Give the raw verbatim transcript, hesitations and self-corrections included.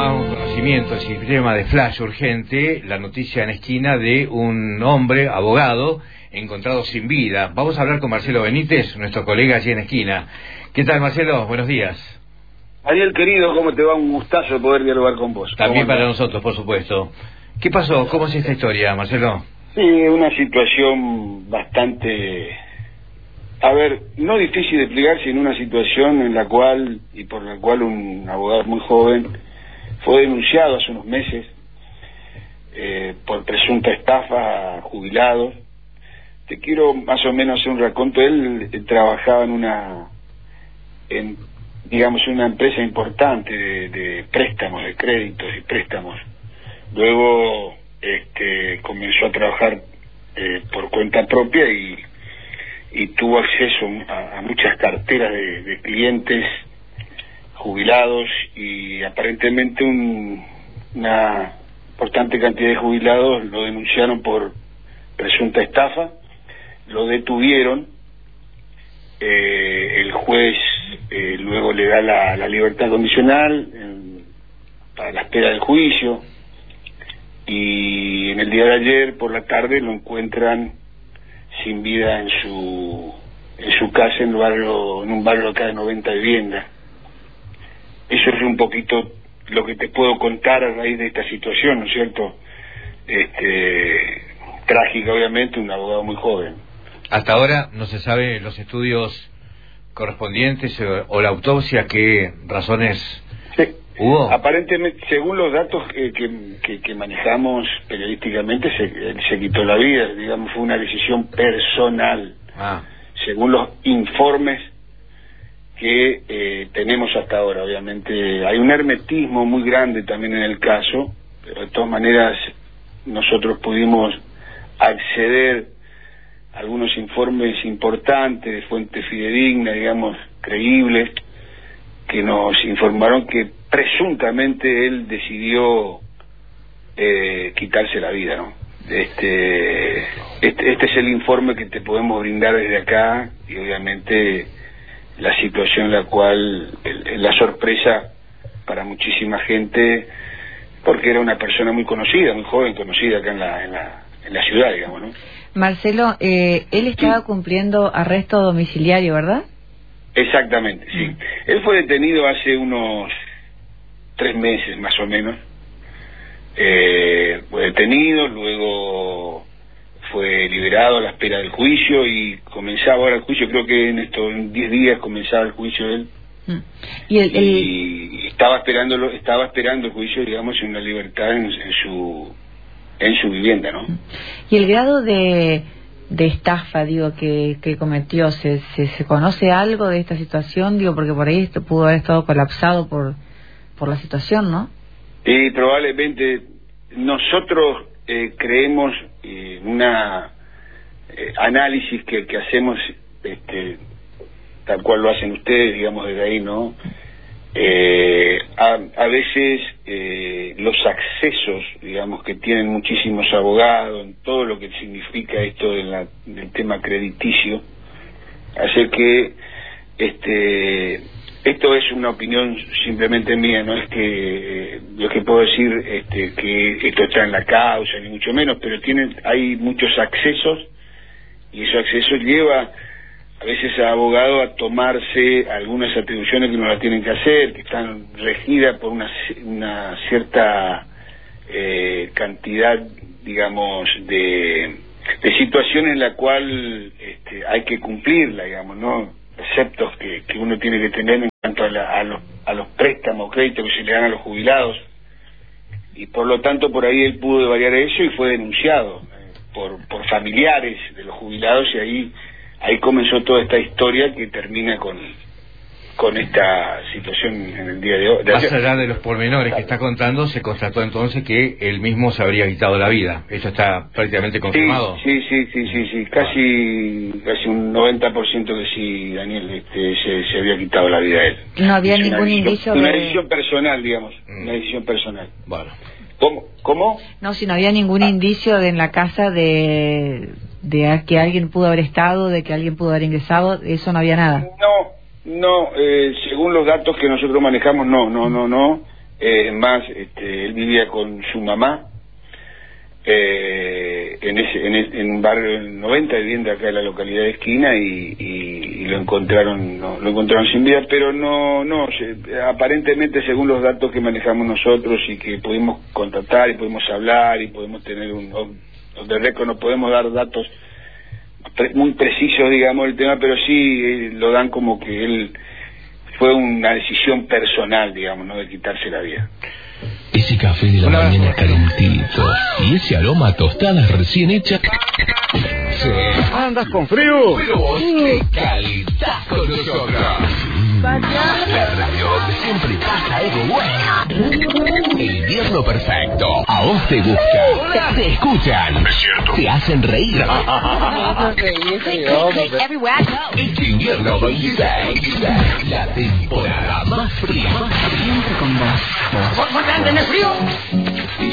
tomamos conocimiento del sistema de flash urgente, la noticia en esquina de un hombre, abogado, encontrado sin vida. Vamos a hablar con Marcelo Benítez, nuestro colega allí en esquina. ¿Qué tal, Marcelo? Buenos días. Ariel, querido, ¿cómo te va? Un gustazo poder dialogar con vos. También para nosotros, por supuesto. ¿Qué pasó? ¿Cómo es esta historia, Marcelo? Sí, una situación bastante... A ver, no difícil de explicar, sino una situación en la cual, y por la cual un abogado muy joven fue denunciado hace unos meses eh, por presunta estafa a jubilados. Te quiero más o menos hacer un raconto. Él, él trabajaba en una, en, digamos, una empresa importante de, de préstamos, de créditos y préstamos. Luego este, comenzó a trabajar eh, por cuenta propia y y tuvo acceso a, a muchas carteras de, de clientes jubilados y aparentemente un, una importante cantidad de jubilados lo denunciaron por presunta estafa, lo detuvieron, eh, el juez eh, luego le da la, la libertad condicional en, para la espera del juicio, y en el día de ayer por la tarde lo encuentran sin vida en su en su casa en, el barrio, en un barrio acá de noventa viviendas. Eso es un poquito lo que te puedo contar a raíz de esta situación, ¿no es cierto? Este, trágica, obviamente, un abogado muy joven. Hasta ahora no se sabe los estudios correspondientes o, o la autopsia, qué razones sí. hubo. Aparentemente, según los datos que, que, que, que manejamos periodísticamente, se, él se quitó la vida, digamos, fue una decisión personal, ah. según los informes que eh, tenemos hasta ahora. Obviamente hay un hermetismo muy grande también en el caso, pero de todas maneras nosotros pudimos acceder a algunos informes importantes de fuentes fidedignas, digamos, creíbles, que nos informaron que presuntamente él decidió eh, quitarse la vida, ¿no? Este, este, este es el informe que te podemos brindar desde acá, y obviamente la situación en la cual, el, la sorpresa para muchísima gente, porque era una persona muy conocida, muy joven, conocida acá en la, en la, en la ciudad, digamos, ¿no? Marcelo, eh, él estaba sí. cumpliendo arresto domiciliario, ¿verdad? Exactamente, sí. Mm. Él fue detenido hace unos tres meses más o menos. Eh, fue detenido, luego fue liberado a la espera del juicio y comenzaba ahora el juicio. Creo que en estos diez días comenzaba el juicio de él. Mm. Y, el, el... y estaba esperándolo, estaba esperando el juicio, digamos, en una libertad en, en su en su vivienda, ¿no? Y el grado de de estafa, digo, que, que cometió, ¿se, se se conoce algo de esta situación? Digo, porque por ahí esto pudo haber estado colapsado por por la situación, ¿no? Y probablemente nosotros eh, creemos en eh, una eh, análisis que, que hacemos, este, tal cual lo hacen ustedes, digamos, desde ahí, ¿no? Eh, a, a veces eh, los accesos, digamos, que tienen muchísimos abogados en todo lo que significa esto de la, del tema crediticio, hace que este esto es una opinión simplemente mía, no es que eh, lo que puedo decir este, que esto está en la causa ni mucho menos, pero tienen hay muchos accesos, y esos accesos lleva a veces a abogados a tomarse algunas atribuciones que no las tienen que hacer, que están regidas por una, una cierta eh, cantidad, digamos, de, de situaciones en la cual este, hay que cumplirla, digamos, ¿no? Preceptos que, que uno tiene que tener en cuanto a, la, a, los, a los préstamos, créditos que se le dan a los jubilados, y por lo tanto por ahí él pudo variar eso y fue denunciado eh, por, por familiares de los jubilados, y ahí ahí comenzó toda esta historia que termina con con esta situación en el día de hoy. Más allá de los pormenores que está contando, se constató entonces que él mismo se habría quitado la vida. ¿Eso está prácticamente confirmado? Sí, sí, sí, sí, sí, sí. Casi, casi un noventa por ciento que sí, Daniel, este, se, se había quitado la vida a él. No había es ningún indicio de... Una decisión personal, digamos, mm. una decisión personal. Bueno. ¿Cómo? ¿Cómo? No, si no había ningún ah. indicio de en la casa de... de que alguien pudo haber estado, de que alguien pudo haber ingresado, eso no había nada. No, no, eh, según los datos que nosotros manejamos, no, no, no, no. eh, más, este, él vivía con su mamá, eh, en ese en, el, en un barrio del noventa, viviendo acá en la localidad de Esquina, y, y, y lo encontraron no, lo encontraron sin vida, pero no no se, aparentemente, según los datos que manejamos nosotros y que pudimos contactar y pudimos hablar y podemos tener un, de récord, no podemos dar datos pre, muy precisos, digamos, del tema, pero sí eh, lo dan como que él fue una decisión personal, digamos, no de quitarse la vida. Ese café de la Una mañana calentito y ese aroma a tostadas recién hechas. Sí. ¿Andas con frío? Pero vos te calentás con nosotros. La radio donde siempre pasa algo bueno. El invierno perfecto. A vos te gusta. Te escuchan. Es cierto. Te hacen reír. Este invierno veintiséis. La temporada más fría. Siempre con vos. ¿Vos tenés frío?